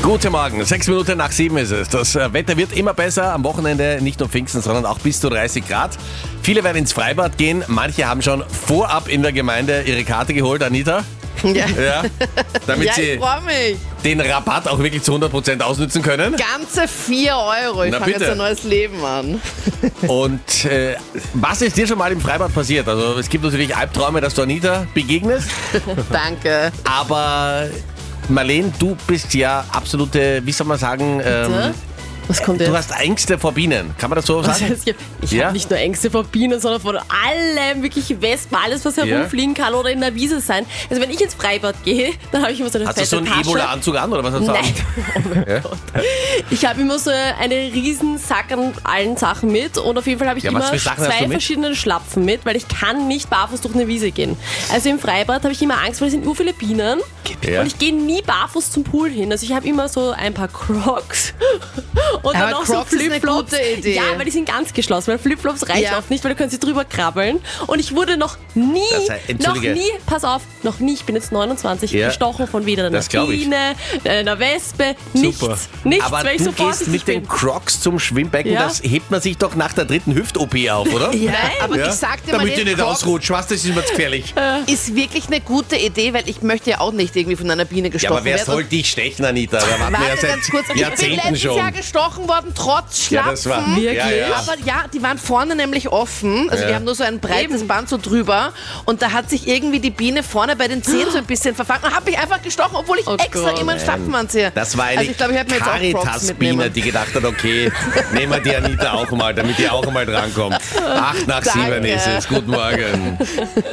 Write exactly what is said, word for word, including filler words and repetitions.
Guten Morgen, sechs Minuten nach sieben ist es. Das Wetter wird immer besser, am Wochenende nicht nur Pfingsten, sondern auch bis zu dreißig Grad. Viele werden ins Freibad gehen, manche haben schon vorab in der Gemeinde ihre Karte geholt, Anita. Ja, Ja, damit ja, ich sie freue mich. den Rabatt auch wirklich zu hundert Prozent ausnutzen können. Ganze vier Euro. Ich Na, fange jetzt bitte. ein neues Leben an. Und äh, was ist dir schon mal im Freibad passiert? Also es gibt natürlich Albträume, dass du Anita begegnest, Danke. aber Marlene, du bist ja absolute, wie soll man sagen, ähm, Was kommt du jetzt? hast Ängste vor Bienen. Kann man das so Was sagen? heißt, ich Ja? habe nicht nur Ängste vor Bienen, sondern vor allem wirklich Wespen, alles was herumfliegen kann oder in der Wiese sein. Also wenn ich ins Freibad gehe, dann habe ich immer so eine Hast du fette so einen Tasche. Ebola-Anzug an oder was hast du Nein. an? Ja? Ich habe immer so einen riesen Sack an allen Sachen mit und auf jeden Fall habe ich Ja, was immer für Sachen hast du zwei mit? verschiedene Schlapfen mit, weil ich kann nicht barfuß durch eine Wiese gehen. Also im Freibad habe ich immer Angst, weil es sind nur viele Bienen Ja. und ich gehe nie barfuß zum Pool hin. Also ich habe immer so ein paar Crocs und dann Aber auch Crocs so ist eine Flipflops. gute Idee. Ja, weil die sind ganz geschlossen, weil Flipflops reichen Ja. oft nicht, weil du kannst sie drüber krabbeln. Und ich wurde noch nie, Das sei- noch Entschuldige. nie, pass auf, noch nie, ich bin jetzt neunundzwanzig, Ja. gestochen von weder einer Das glaub ich. Biene, einer Wespe, nichts. Nichts, Aber weil ich du so gehst vorsichtig mit den bin. Crocs zum Schwimmbecken, Ja. das hebt man sich doch nach der dritten Hüft-O P auf, oder? Ja, aber Ja? ich sag dir mal, Damit du nicht Crocs ausrutscht, was, das ist immer zu gefährlich. ist wirklich eine gute Idee, weil ich möchte ja auch nicht irgendwie von einer Biene Ja, gestochen aber wer werden. soll dich stechen, Anita? Da warten wir ja Warte ganz kurz, seit ich bin Jahrzehnten letztes schon. Jahr gestochen worden, trotz Ja, Schlapfen. das war... Wirklich? Ja, ja. Aber ja, die waren vorne nämlich offen. Also Ja. die haben nur so ein breites Band so drüber. Und da hat sich irgendwie die Biene vorne bei den Zehen so ein bisschen verfangen und hat mich einfach gestochen, obwohl ich Oh extra Gott. immer einen Schlapfen anziehe. Das war eine Also ich glaube, ich hätte mir jetzt auch Crocs Caritas-Biene, mitnehmen. die gedacht hat, okay, nehmen wir die Anita auch mal, damit die auch mal drankommt. Acht nach sieben Danke. ist es. Guten Morgen.